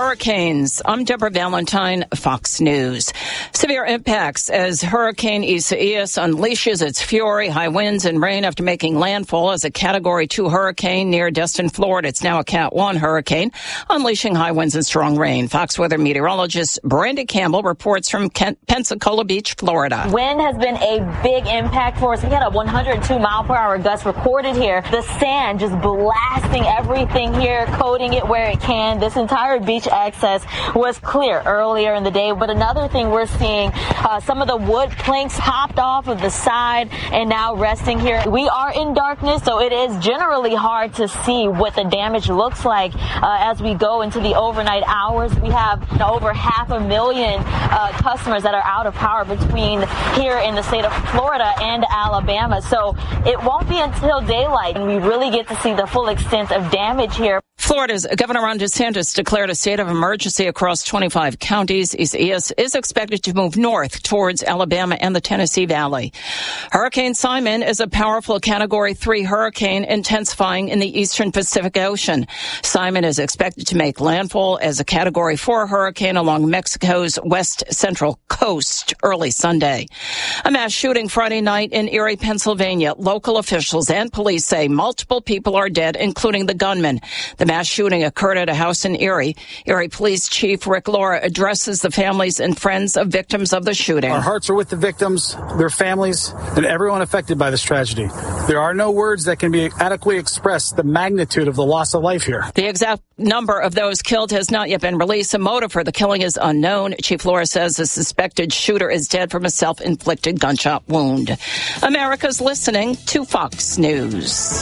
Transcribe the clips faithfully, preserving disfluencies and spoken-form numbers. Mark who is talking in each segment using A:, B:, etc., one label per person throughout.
A: hurricanes. I'm Deborah Valentine, Fox News. Severe impacts as Hurricane Isaias unleashes its fury, high winds and rain after making landfall as a Category two hurricane near Destin, Florida. It's now a Cat one hurricane, unleashing high winds and strong rain. Fox weather meteorologist Brandy Campbell reports from Kent, Pensacola Beach, Florida.
B: Wind has been a big impact for us. We had a one hundred two mile per hour gust recorded here. The sand just blasting everything here, coating it where it can. This entire beach access was clear earlier in the day, but another thing we're seeing, uh, some of the wood planks popped off of the side and now resting here. We are in darkness, so it is generally hard to see what the damage looks like uh, as we go into the overnight hours. We have you know, over half a million uh, customers that are out of power between here in the state of Florida and Alabama, so it won't be until daylight and we really get to see the full extent of damage here.
A: Florida's Governor Ron DeSantis declared a state of emergency across twenty-five counties. Isaias is expected to move north towards Alabama and the Tennessee Valley. Hurricane Simon is a powerful Category three hurricane intensifying in the eastern Pacific Ocean. Simon is expected to make landfall as a Category four hurricane along Mexico's west central coast early Sunday. A mass shooting Friday night in Erie, Pennsylvania. Local officials and police say multiple people are dead, including the gunman. The mass shooting occurred at a house in Erie. Erie Police Chief Rick Laura addresses the families and friends of victims of the shooting.
C: Our hearts are with the victims, their families, and everyone affected by this tragedy. There are no words that can be adequately express the magnitude of the loss of life here.
A: The exact number of those killed has not yet been released. The motive for the killing is unknown. Chief Laura says the suspected shooter is dead from a self-inflicted gunshot wound. America's listening to Fox News.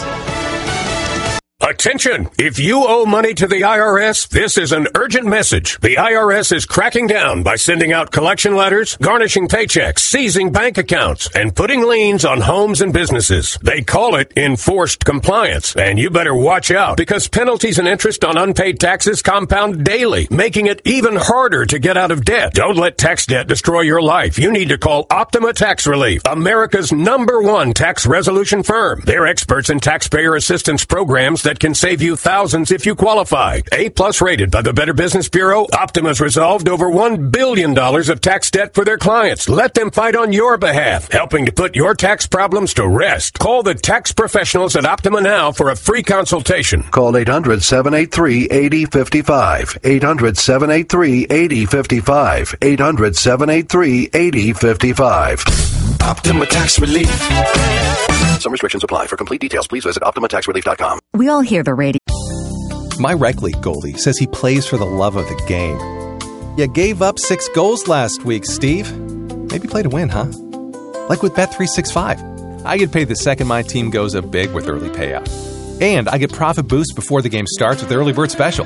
D: Attention! If you owe money to the I R S, this is an urgent message. The I R S is cracking down by sending out collection letters, garnishing paychecks, seizing bank accounts, and putting liens on homes and businesses. They call it enforced compliance, and you better watch out because penalties and interest on unpaid taxes compound daily, making it even harder to get out of debt. Don't let tax debt destroy your life. You need to call Optima Tax Relief, America's number one tax resolution firm. They're experts in taxpayer assistance programs that can save you thousands if you qualify. A-plus rated by the Better Business Bureau, Optima's resolved over one billion dollars of tax debt for their clients. Let them fight on your behalf, helping to put your tax problems to rest. Call the tax professionals at Optima now for a free consultation.
E: Call eight hundred, seven eight three, eight zero five five. eight hundred, seven eight three, eight zero five five. eight hundred, seven eight three, eight zero five five.
F: Optima Tax Relief.
E: Some restrictions apply. For complete details, please visit Optima Tax Relief dot com.
G: We all hear the radio.
H: My rec league goalie says he plays for the love of the game. You gave up six goals last week, Steve. Maybe play to win, huh? Like with Bet three sixty-five. I get paid the second my team goes up big with early payout. And I get profit boosts before the game starts with the early bird special.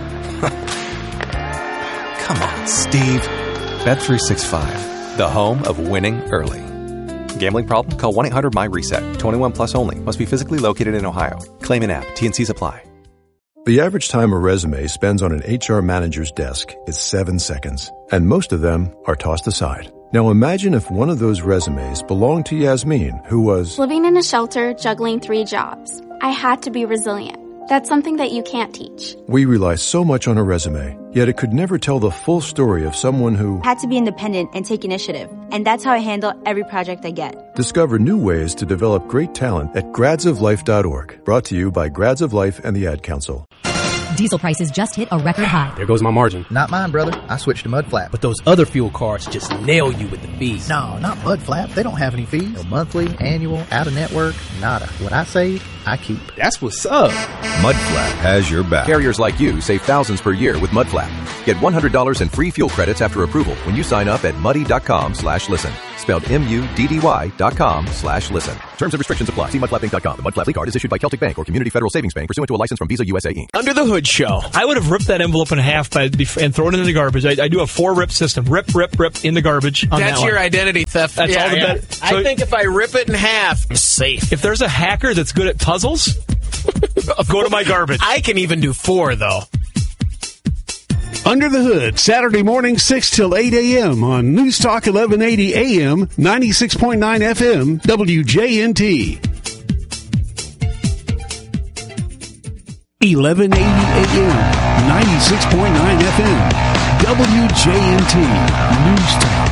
H: Come on, Steve. Bet three sixty-five, the home of winning early. Gambling problem? Call one eight hundred my reset. twenty-one plus only. Must be physically located in Ohio. Claim in app. T N Cs apply.
I: The average time a resume spends on an H R manager's desk is seven seconds, and most of them are tossed aside. Now imagine if one of those resumes belonged to Yasmin, who was
J: living in a shelter, juggling three jobs. I had to be resilient. That's something that you can't teach.
I: We rely so much on a resume, yet it could never tell the full story of someone who
K: had to be independent and take initiative. And that's how I handle every project I get.
I: Discover new ways to develop great talent at grads of life dot org. Brought to you by Grads of Life and the Ad Council.
L: Diesel prices just hit a record high.
M: There goes my margin.
N: Not mine, brother. I switched to Mudflap.
M: But those other fuel cards just nail you with the fees.
N: No, not Mudflap. They don't have any fees. No monthly, annual, out-of-network, nada. What I save, I keep.
M: That's what's up.
O: Mudflap has your back.
P: Carriers like you save thousands per year with Mudflap. Get one hundred dollars in free fuel credits after approval when you sign up at muddy.com slash listen. Spelled M-U-D-D-Y dot com slash listen. Terms and restrictions apply. See mudflap inc dot com. The Mudflap card is issued by Celtic Bank or Community Federal Savings Bank pursuant to a license from Visa U S A Incorporated.
Q: Under the Hood Show. I would have ripped that envelope in half by, and thrown it in the garbage. I, I do a four-rip system. Rip, rip, rip in the garbage. On
R: That's
Q: that
R: your
Q: one.
R: identity theft.
Q: That's
R: yeah,
Q: all the
R: yeah.
Q: bet- so
R: I think if I rip it in half, I'm safe.
Q: If there's a hacker that's good at puzzles, go to my garbage.
R: I can even do four, though.
S: Under the Hood, Saturday morning, six till eight a.m. on News Talk eleven eighty A M, ninety-six point nine F M, W J N T. eleven eighty A M, ninety-six point nine F M. W J M T News Talk.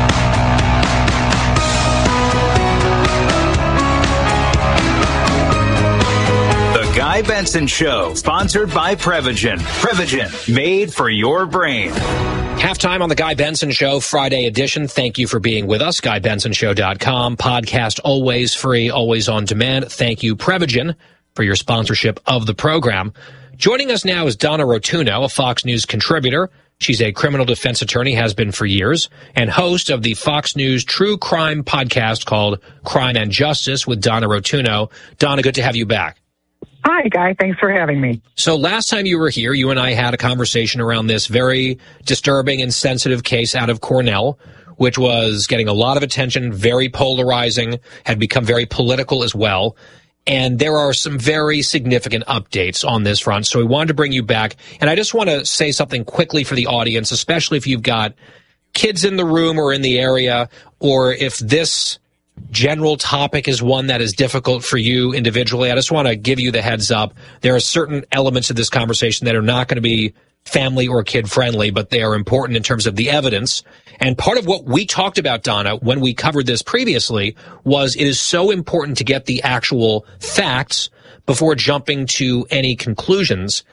G: The Guy Benson Show, sponsored by Prevagen. Prevagen, made for your brain.
T: Halftime on the Guy Benson Show, Friday edition. Thank you for being with us. Guy Benson Show dot com. Podcast always free, always on demand. Thank you, Prevagen, for your sponsorship of the program. Joining us now is Donna Rotunno, a Fox News contributor. She's a criminal defense attorney, has been for years, and host of the Fox News true crime podcast called Crime and Justice with Donna Rotunno. Donna, good to have you back.
U: Hi, Guy. Thanks for having me.
T: So last time you were here, you and I had a conversation around this very disturbing and sensitive case out of Cornell, which was getting a lot of attention, very polarizing, had become very political as well. And there are some very significant updates on this front. So we wanted to bring you back. And I just want to say something quickly for the audience, especially if you've got kids in the room or in the area, or if this general topic is one that is difficult for you individually. I just want to give you the heads up. There are certain elements of this conversation that are not going to be family or kid friendly, but they are important in terms of the evidence. And part of what we talked about, Donna, when we covered this previously, was it is so important to get the actual facts before jumping to any conclusions.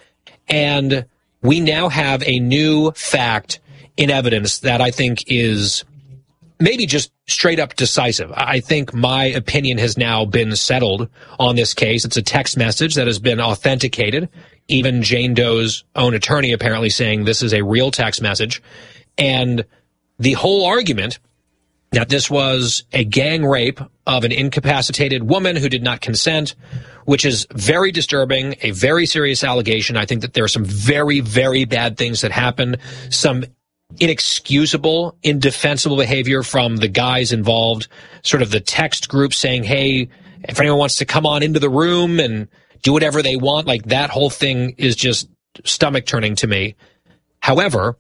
T: And we now have a new fact in evidence that I think is maybe just straight up decisive. I think my opinion has now been settled on this case. It's a text message that has been authenticated. Even Jane Doe's own attorney apparently saying this is a real text message. And the whole argument that this was a gang rape of an incapacitated woman who did not consent, which is very disturbing, a very serious allegation. I think that there are some very, very bad things that happened, some inexcusable, indefensible behavior from the guys involved, sort of the text group saying, hey, if anyone wants to come on into the room and do whatever they want, like that whole thing is just stomach turning to me. However,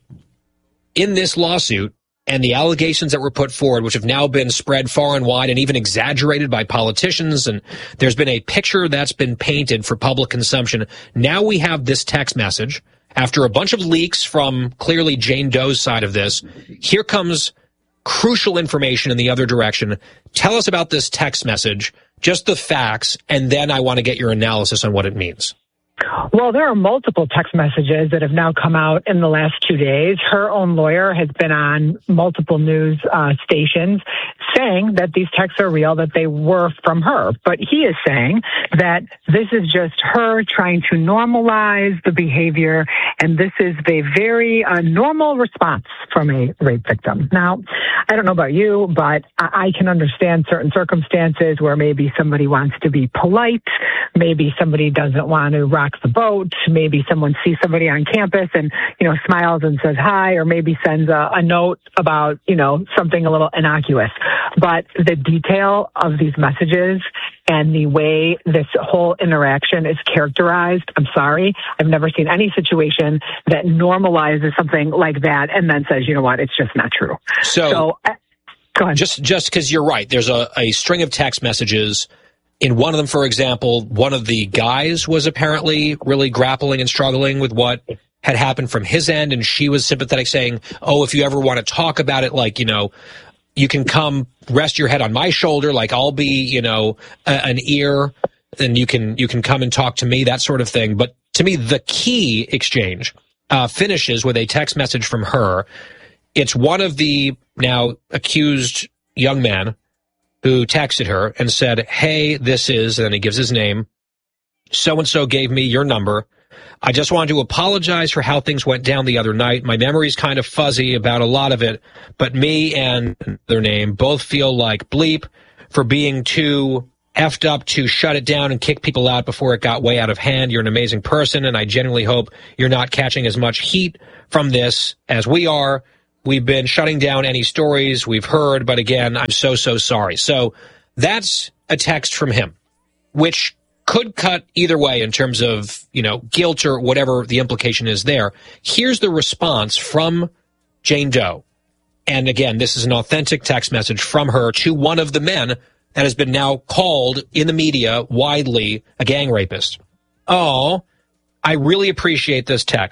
T: in this lawsuit and the allegations that were put forward, which have now been spread far and wide and even exaggerated by politicians, and there's been a picture that's been painted for public consumption. Now we have this text message. After a bunch of leaks from clearly Jane Doe's side of this, here comes crucial information in the other direction. Tell us about this text message, just the facts, and then I want to get your analysis on what it means.
U: Well, there are multiple text messages that have now come out in the last two days. Her own lawyer has been on multiple news uh, stations saying that these texts are real, that they were from her. But he is saying that this is just her trying to normalize the behavior, and this is a very uh, normal response from a rape victim. Now, I don't know about you, but I, I can understand certain circumstances where maybe somebody wants to be polite, maybe somebody doesn't want to rock the boat, maybe someone sees somebody on campus and, you know, smiles and says hi, or maybe sends a, a note about, you know, something a little innocuous. But the detail of these messages and the way this whole interaction is characterized, I'm sorry, I've never seen any situation that normalizes something like that and then says, you know what, it's just not true.
T: So,
U: so uh, go ahead.
T: Just just because you're right, there's a, a string of text messages. In one of them, for example, one of the guys was apparently really grappling and struggling with what had happened from his end, and she was sympathetic, saying, oh, if you ever want to talk about it, like, you know, you can come rest your head on my shoulder, like I'll be, you know, a, an ear, and you can you can come and talk to me, that sort of thing. But to me, the key exchange uh, finishes with a text message from her. It's one of the now accused young men who texted her and said, hey, this is, and then he gives his name, so-and-so gave me your number. I just wanted to apologize for how things went down the other night. My memory's kind of fuzzy about a lot of it, but me and their name both feel like bleep for being too effed up to shut it down and kick people out before it got way out of hand. You're an amazing person, and I genuinely hope you're not catching as much heat from this as we are. We've been shutting down any stories we've heard, but again, I'm so, so sorry. So that's a text from him, which could cut either way in terms of, you know, guilt or whatever the implication is there. Here's the response from Jane Doe. And again, this is an authentic text message from her to one of the men that has been now called in the media widely a gang rapist. Oh, I really appreciate this text.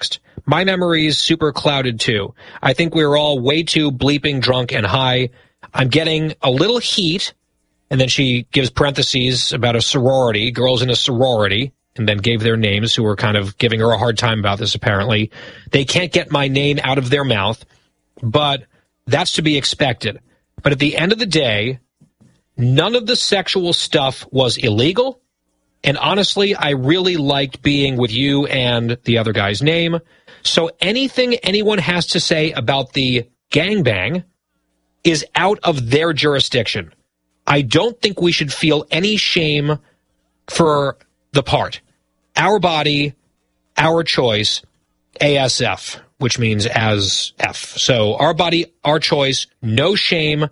T: My memory's super clouded, too. I think we were all way too bleeping drunk and high. I'm getting a little heat. And then she gives parentheses about a sorority, girls in a sorority, and then gave their names who were kind of giving her a hard time about this, apparently. They can't get my name out of their mouth, but that's to be expected. But at the end of the day, none of the sexual stuff was illegal. And honestly, I really liked being with you and the other guy's name. So anything anyone has to say about the gangbang is out of their jurisdiction. I don't think we should feel any shame for the part. Our body, our choice, A S F, which means as F. So our body, our choice, no shame,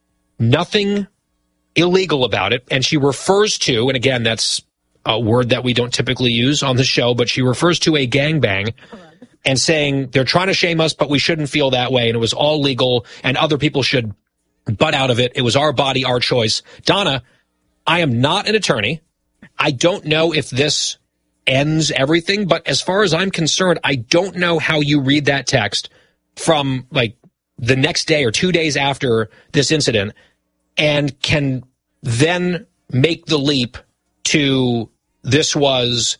T: nothing illegal about it. And she refers to, and again, that's a word that we don't typically use on the show, but she refers to a gangbang and saying they're trying to shame us, but we shouldn't feel that way. And it was all legal and other people should butt out of it. It was our body, our choice. Donna, I am not an attorney. I don't know if this ends everything, but as far as I'm concerned, I don't know how you read that text from like the next day or two days after this incident and can then make the leap to this was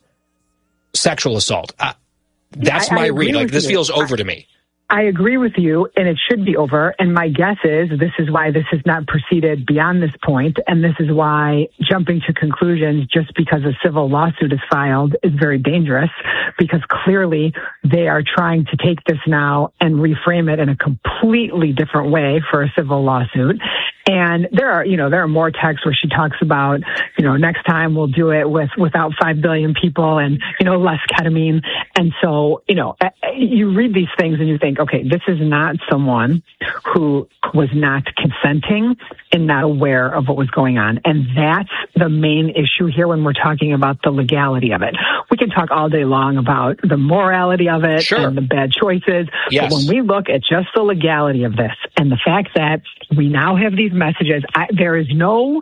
T: sexual assault. Uh, that's I, my I read. Like this you. feels over I, to me.
U: I agree with you, and it should be over. And my guess is this is why this has not proceeded beyond this point, and this is why jumping to conclusions just because a civil lawsuit is filed is very dangerous, because clearly they are trying to take this now and reframe it in a completely different way for a civil lawsuit. And there are, you know, there are more texts where she talks about, you know, next time we'll do it with without five billion people and, you know, less ketamine. And so, you know, you read these things and you think, okay, this is not someone who was not consenting and not aware of what was going on. And that's the main issue here when we're talking about the legality of it. We can talk all day long about the morality of it sure. and the bad choices.
T: Yes.
U: But when we look at just the legality of this and the fact that we now have these messages, I, there is no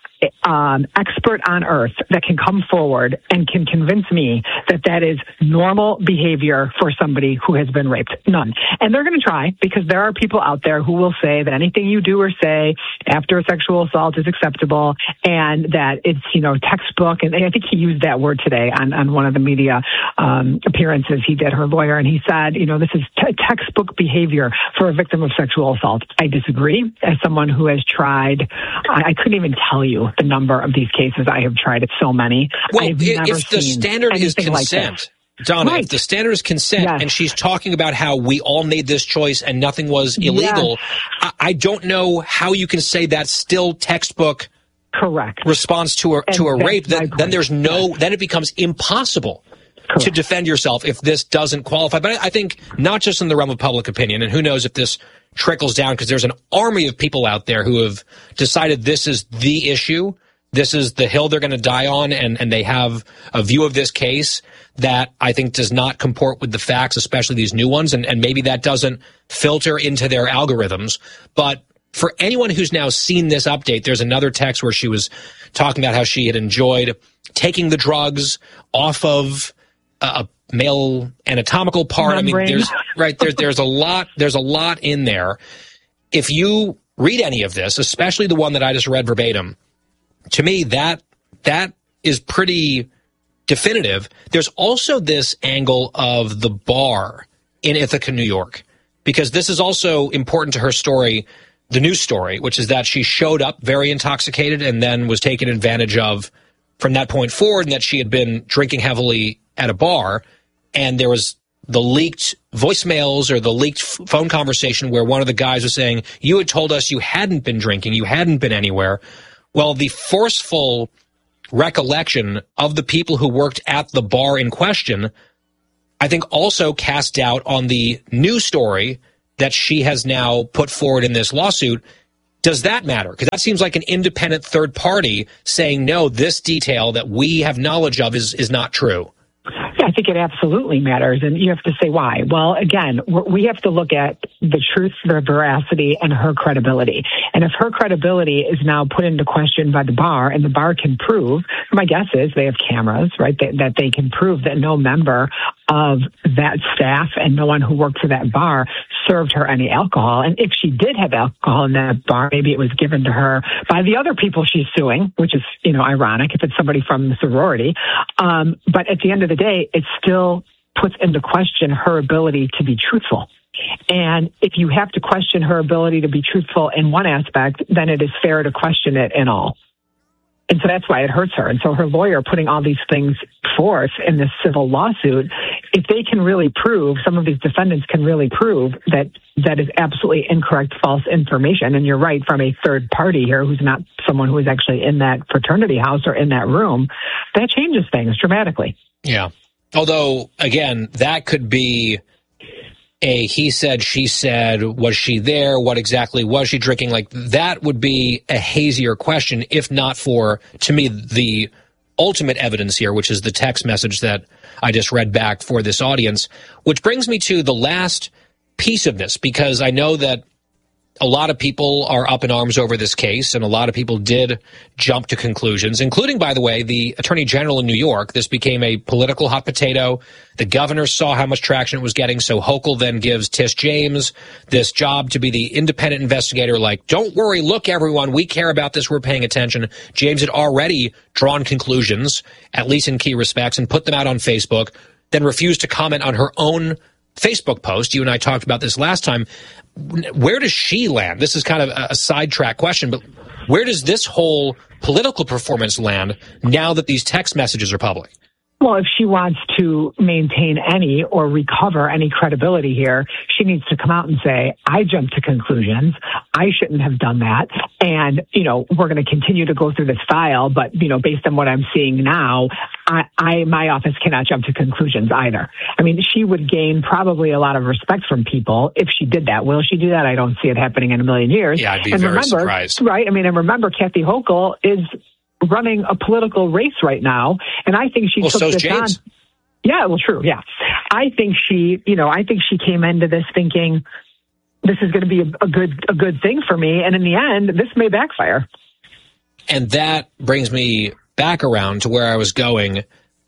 U: um, expert on earth that can come forward and can convince me that that is normal behavior for somebody who has been raped. None. And they're going to try, because there are people out there who will say that anything you do or say after a sexual assault is acceptable, and that it's, you know, textbook. And I think he used that word today on, on one of the media um, appearances he did, her lawyer, and he said, you know, this is t- textbook behavior for a victim of sexual assault. I disagree. As someone who has tried, I, I couldn't even tell you the number of these cases I have tried. It's so many.
T: Well, if the standard is consent, like Donna, right. if the standard is consent, yes. and she's talking about how we all made this choice and nothing was illegal, yes. I, I don't know how you can say that's still textbook
U: correct
T: response to a and to a rape. Then, then there's no. Yes. Then it becomes impossible. Correct. To defend yourself if this doesn't qualify. But I think not just in the realm of public opinion, and who knows if this trickles down, because there's an army of people out there who have decided this is the issue, this is the hill they're going to die on, and, and they have a view of this case that I think does not comport with the facts, especially these new ones, and, and maybe that doesn't filter into their algorithms. But for anyone who's now seen this update, there's another text where she was talking about how she had enjoyed taking the drugs off of a male anatomical part.
U: Membrane.
T: I mean, there's right there. There's a lot. There's a lot in there. If you read any of this, especially the one that I just read verbatim, to me that that is pretty definitive. There's also this angle of the bar in Ithaca, New York, because this is also important to her story, the news story, which is that she showed up very intoxicated and then was taken advantage of from that point forward, and that she had been drinking heavily at a bar, and there was the leaked voicemails or the leaked f- phone conversation where one of the guys was saying, you had told us you hadn't been drinking, you hadn't been anywhere. Well, the forceful recollection of the people who worked at the bar in question, I think also cast doubt on the news story that she has now put forward in this lawsuit. Does that matter? Because that seems like an independent third party saying, no, this detail that we have knowledge of is, is not true.
U: I think it absolutely matters, and you have to say why. Well, again, we have to look at the truth, the veracity, and her credibility. And if her credibility is now put into question by the bar, and the bar can prove, my guess is they have cameras, right, that, that they can prove that no member of that staff and no one who worked for that bar served her any alcohol. And if she did have alcohol in that bar, maybe it was given to her by the other people she's suing, which is, you know, ironic if it's somebody from the sorority. Um, but at the end of the day, it still puts into question her ability to be truthful. And if you have to question her ability to be truthful in one aspect, then it is fair to question it in all. And so that's why it hurts her. And so her lawyer putting all these things forth in this civil lawsuit, if they can really prove, some of these defendants can really prove that that is absolutely incorrect, false information. And you're right, from a third party here who's not someone who is actually in that fraternity house or in that room, that changes things dramatically.
T: Yeah. Although, again, that could be a he said, she said, was she there? What exactly was she drinking? Like, that would be a hazier question, if not for, to me, the ultimate evidence here, which is the text message that I just read back for this audience, which brings me to the last piece of this, because I know that a lot of people are up in arms over this case, and a lot of people did jump to conclusions, including, by the way, the Attorney General in New York. This became a political hot potato. The governor saw how much traction it was getting, so Hochul then gives Tish James this job to be the independent investigator, like, don't worry, look, everyone, we care about this, we're paying attention. James had already drawn conclusions, at least in key respects, and put them out on Facebook, then refused to comment on her own Facebook post. You and I talked about this last time. Where does she land? This is kind of a sidetrack question, but where does this whole political performance land now that these text messages are public?
U: Well, if she wants to maintain any or recover any credibility here, she needs to come out and say, I jumped to conclusions. I shouldn't have done that. And, you know, we're going to continue to go through this file. But, you know, based on what I'm seeing now, I, I, my office cannot jump to conclusions either. I mean, she would gain probably a lot of respect from people if she did that. Will she do that? I don't see it happening in a million years.
T: Yeah, I'd be
U: and
T: very
U: remember,
T: surprised.
U: Right. I mean, and remember, Kathy Hochul is running a political race right now, and I think she
T: well,
U: took
T: so's
U: this
T: James.
U: on. Yeah, well, true. Yeah, I think she, you know, I think she came into this thinking this is going to be a, a good, a good thing for me, and in the end, this may backfire.
T: And that brings me back around to where I was going.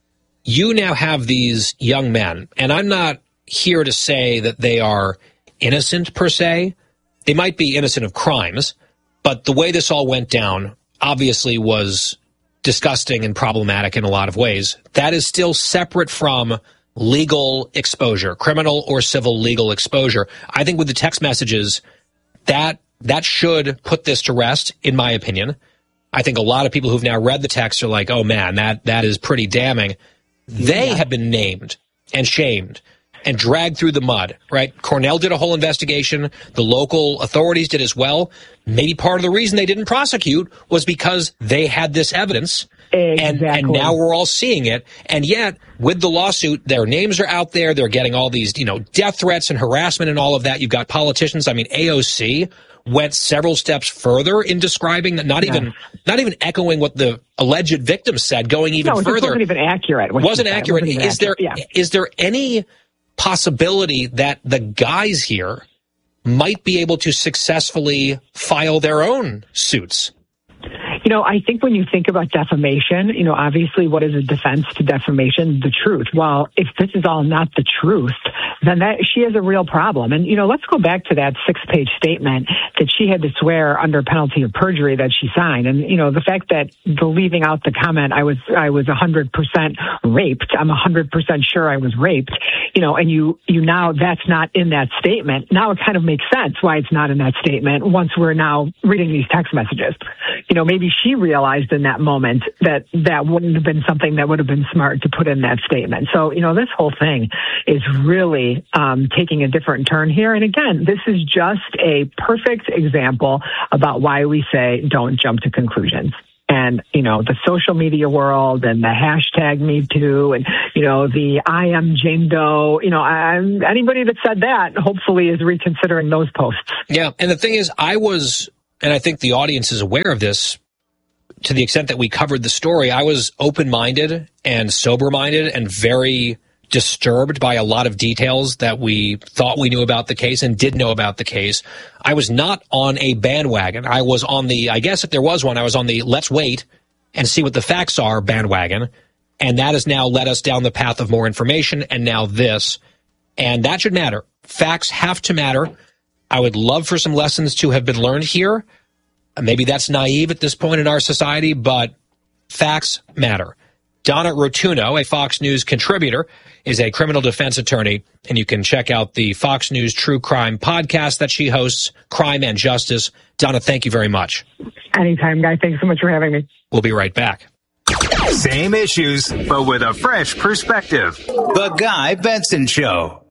T: You now have these young men, and I'm not here to say that they are innocent per se. They might be innocent of crimes, but the way this all went down obviously was disgusting and problematic in a lot of ways. That is still separate from legal exposure, criminal or civil legal exposure. I think with the text messages, that that should put this to rest, in my opinion. I think a lot of people who've now read the text are like, oh man, that that is pretty damning. They yeah. have been named and shamed and dragged through the mud, right? Cornell did a whole investigation. The local authorities did as well. Maybe part of the reason they didn't prosecute was because they had this evidence.
U: Exactly.
T: And, and now we're all seeing it. And yet, with the lawsuit, their names are out there. They're getting all these, you know, death threats and harassment and all of that. You've got politicians. I mean, A O C went several steps further in describing that, not yeah. even not even echoing what the alleged victim said, going even
U: no,
T: further.
U: It wasn't even accurate.
T: Wasn't accurate.
U: Wasn't
T: is
U: accurate.
T: there
U: yeah.
T: is there any possibility that the guys here might be able to successfully file their own suits?
U: You know, I think when you think about defamation, you know, obviously what is a defense to defamation? The truth. Well, if this is all not the truth, then that she has a real problem. And, you know, let's go back to that six-page statement that she had to swear under penalty of perjury that she signed. And, you know, the fact that the leaving out the comment, I was, I was one hundred percent raped. I'm one hundred percent sure I was raped, you know, and you, you now, that's not in that statement. Now it kind of makes sense why it's not in that statement once we're now reading these text messages. You know, maybe she realized in that moment that that wouldn't have been something that would have been smart to put in that statement. So, you know, this whole thing is really um, taking a different turn here. And again, this is just a perfect example about why we say don't jump to conclusions. And, you know, the social media world and the hashtag Me Too and, you know, the I am Jane Doe, you know, I'm, anybody that said that hopefully is reconsidering those posts.
T: Yeah. And the thing is, I was, and I think the audience is aware of this, to the extent that we covered the story, I was open-minded and sober-minded and very disturbed by a lot of details that we thought we knew about the case and did know about the case. I was not on a bandwagon. I was on the, I guess if there was one, I was on the let's wait and see what the facts are bandwagon. And that has now led us down the path of more information, and now this. And that should matter. Facts have to matter. I would love for some lessons to have been learned here. Maybe that's naive at this point in our society, but facts matter. Donna Rotuno, a Fox News contributor, is a criminal defense attorney, and you can check out the Fox News True Crime podcast that she hosts, Crime and Justice. Donna, thank you very much.
U: Anytime, guys. Thanks so much for having me.
T: We'll be right back.
G: Same issues, but with a fresh perspective. The Guy Benson Show.